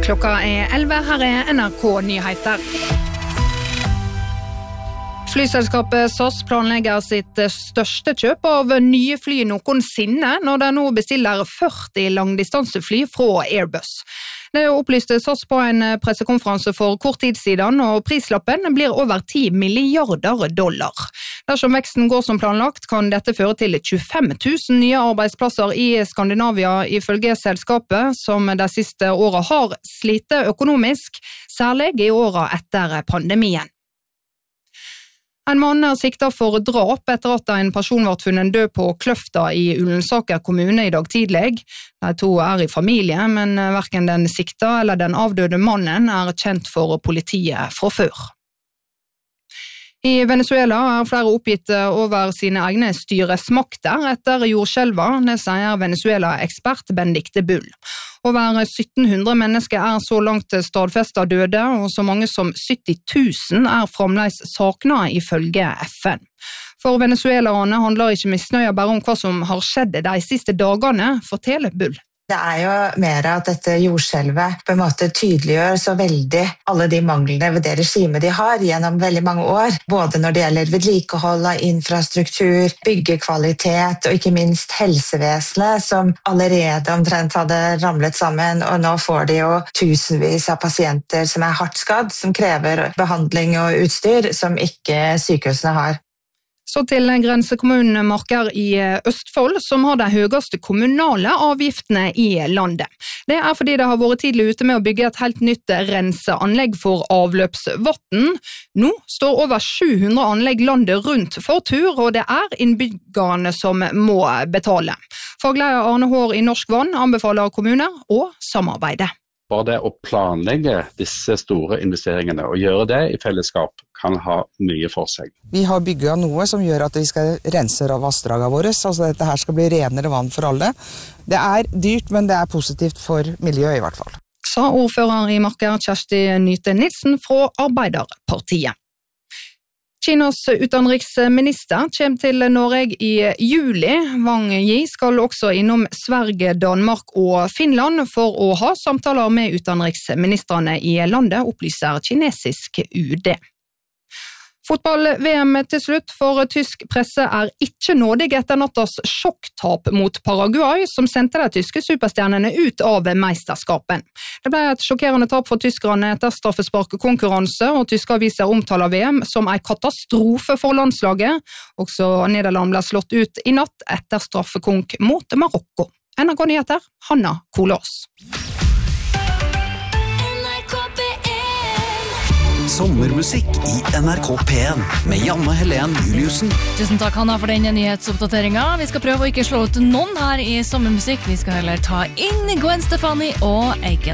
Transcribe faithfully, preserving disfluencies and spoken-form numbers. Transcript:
Klokka er elleve, her er N R K-nyheter. Flyselskapet S A S planlegger sitt største kjøp av nye fly noensinne når de nå bestiller førti langdistansefly fra Airbus. Det opplyste S A S på en pressekonferanse for kort tid siden, og prislappen blir over ti milliarder dollar. Dersom veksten går som planlagt, kan dette føre til tjuefem tusen nye arbeidsplasser i Skandinavia, ifølge selskapet, som de siste årene har slitt økonomisk, særlig i årene etter pandemien. En mann er siktet for drap etter at en person ble funnet død på Kløfta i Ullensaker kommune i dag tidlig. De to er i familie, men hverken den sikta eller den avdøde mannen er kjent for politiet fra før. I Venezuela er flere oppgitt over sine egne styresmakter etter jordskjelva, det sier Venezuela-ekspert Benedicte Bull. Over sytten hundre mennesker er så langt stadfestet døde, og så mange som sytti tusen er fremdeles savnet ifølge F N. For venezuelaerne handler ikke misnøye bare om hva som har skjedd de siste dagene, forteller Bull. Det er jo mer at dette jordskjelvet på en måte tydeliggjør så veldig alle de manglene ved det regimet de har gjennom veldig mange år, både når det gjelder vedlikehold av infrastruktur, byggekvalitet og ikke minst helsevesenet, som allerede omtrent hadde ramlet sammen, og nå får de jo tusenvis av pasienter som er hardt skadd, som krever behandling og utstyr som ikke sykehusene har. Så til grensekommunen Marker i Østfold, som har de høyeste kommunale avgiftene i landet. Det er fordi det har vært tidlig ute med å bygge et helt nytt renseanlegg for avløpsvann. Nå står over sju hundre anlegg landet rundt for tur, og det er innbyggerne som må betale. Fagleder Arne Haar i Norsk Vann anbefaler kommuner å samarbeide. Bare det å planlegge disse store investeringene og gjøre det i fellesskap kan ha mye for seg. Vi har bygget noe som gjør at vi skal rense av vassdragene våre, altså dette her skal bli renere vann for alle. Det er dyrt, men det er positivt for miljøet i hvert fall. Sa ordfører i Marker Kjersti Nyte Nilsen fra Arbeiderpartiet. Kinas utenriksminister kommer til Norge i juli. Wang Yi skal også innom Sverige, Danmark og Finland for å ha samtaler med utenriksministrene i landet, opplyser kinesisk U D. Fotball-V M til slutt, for tysk presse er ikke nådig etter nattas sjokktap mot Paraguay, som sendte de tyske superstjernene ut av meisterskapen. Det ble et sjokkerende tap for tyskerne etter straffesparkkonkurranse, og tyske aviser omtaler V M som en katastrofe for landslaget. Også Nederland ble slått ut i natt etter straffekonk mot Marokko. N R K-nyheter, Hanna Kolås. Sommermusikk i N R K P en med Janne Helene Juliussen. Tusen takk, Hanna, for denne nyhetsoppdateringen. Vi skal prøve å ikke slå ut noen her i sommermusikk. Vi skal heller ta inn Gwen Stefani og Aiken.